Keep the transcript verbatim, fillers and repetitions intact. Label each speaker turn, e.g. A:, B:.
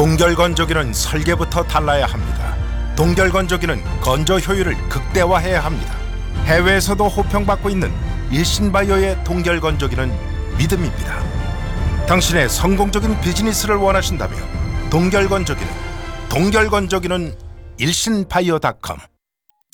A: 동결건조기는 설계부터 달라야 합니다. 동결건조기는 건조 효율을 극대화해야 합니다. 해외에서도 호평받고 있는 일신바이오의 동결건조기는 믿음입니다. 당신의 성공적인 비즈니스를 원하신다면 동결건조기는 동결건조기는 일신바이오 닷컴